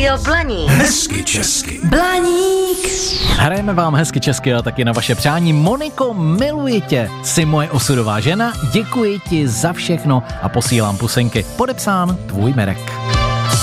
Cítil Blaník. Hezky česky. Blaník. Hrajeme vám hezky česky a taky na vaše přání. Moniko, miluji tě, jsi moje osudová žena, děkuji ti za všechno a posílám pusenky. Podepsán tvůj Mirek.